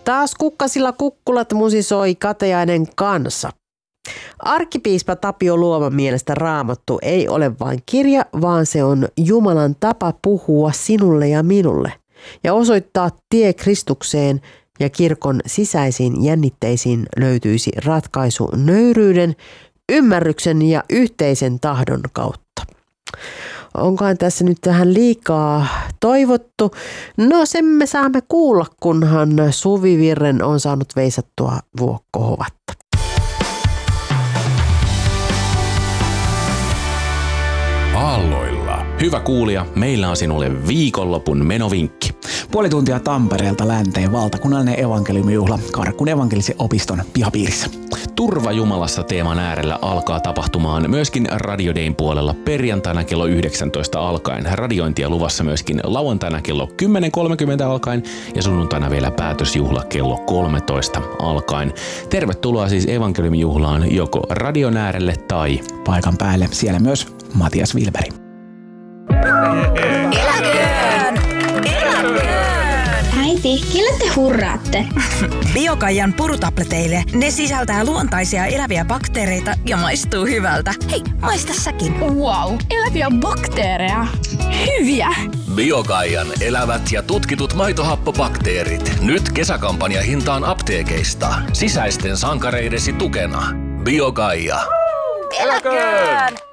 Taas kukkasilla kukkulat musisoi Katajainen kanssa. Arkkipiispa Tapio Luoman mielestä Raamattu ei ole vain kirja, vaan se on Jumalan tapa puhua sinulle ja minulle ja osoittaa tie Kristukseen, ja kirkon sisäisiin jännitteisiin löytyisi ratkaisu nöyryyden, ymmärryksen ja yhteisen tahdon kautta. Onkohan tässä nyt tähän liikaa toivottu? No sen me saamme kuulla, kunhan Suvi Virren on saanut veisattua vuokkohovatta. Aalloilla. Hyvä kuulija, meillä on sinulle viikonlopun menovinkki. Puoli tuntia Tampereelta länteen valtakunnallinen evankeliumijuhla Karkkun evankelisen opiston pihapiirissä. Turva Jumalassa -teeman äärellä alkaa tapahtumaan myöskin Radio Dayn puolella perjantaina kello 19 alkaen. Radiointia luvassa myöskin lauantaina kello 10.30 alkaen ja sunnuntaina vielä päätösjuhla kello 13 alkaen. Tervetuloa siis evankeliumijuhlaan joko radion äärelle tai paikan päälle. Siellä myös Matias Wilberi. Eläköön! Äiti, kelle te hurraatte? Biokaijan purutableteille. Ne sisältää luontaisia eläviä bakteereita ja maistuu hyvältä. Hei, maista säkin. Wow, eläviä bakteereja. Hyviä! Biokaijan elävät ja tutkitut maitohappobakteerit. Nyt kesäkampanja hintaan apteekeista. Sisäisten sankareidesi tukena. Biokaija. Eläköön!